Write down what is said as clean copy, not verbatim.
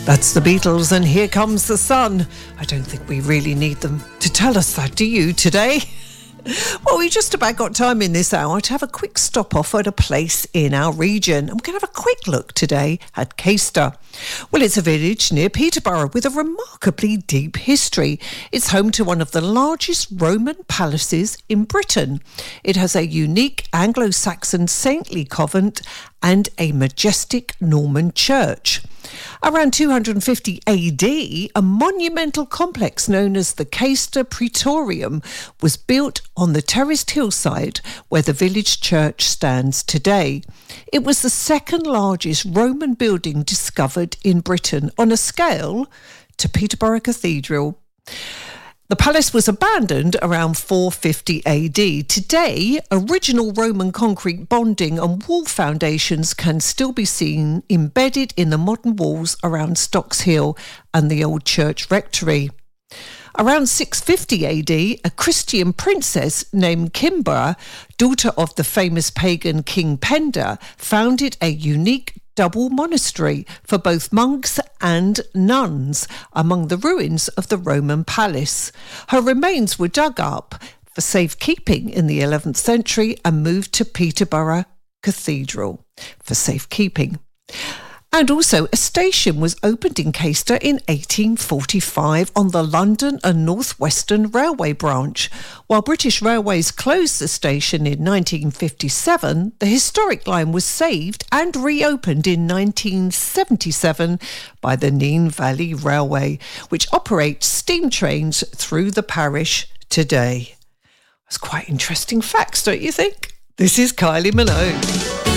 That's the Beatles and Here Comes the Sun. I don't think we really need them to tell us that, do you, today? Well, we just about got time in this hour to have a quick stop off at a place in our region. I'm going to have a quick look today at Caister. Well, it's a village near Peterborough with a remarkably deep history. It's home to one of the largest Roman palaces in Britain. It has a unique Anglo-Saxon saintly convent and a majestic Norman church. Around 250 AD, a monumental complex known as the Caister Praetorium was built on the terraced hillside where the village church stands today. It was the second largest Roman building discovered in Britain on a scale to Peterborough Cathedral. The palace was abandoned around 450 AD. Today, original Roman concrete bonding and wall foundations can still be seen embedded in the modern walls around Stocks Hill and the old church rectory. Around 650 AD, a Christian princess named Kimbra, daughter of the famous pagan King Penda, founded a unique double monastery for both monks and nuns among the ruins of the Roman palace. Her remains were dug up for safekeeping in the 11th century and moved to Peterborough Cathedral for safekeeping. And also, a station was opened in Caister in 1845 on the London and North Western Railway branch. While British Railways closed the station in 1957, the historic line was saved and reopened in 1977 by the Nene Valley Railway, which operates steam trains through the parish today. That's quite interesting facts, don't you think? This is Kylie Malone.